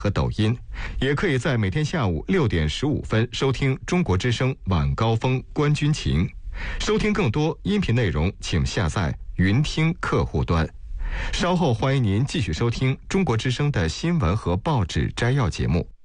和抖音，也可以在每天下午6点15分收听中国之声晚高峰观军情。收听更多音频内容，请下载云听客户端。稍后欢迎您继续收听中国之声的新闻和报纸摘要节目。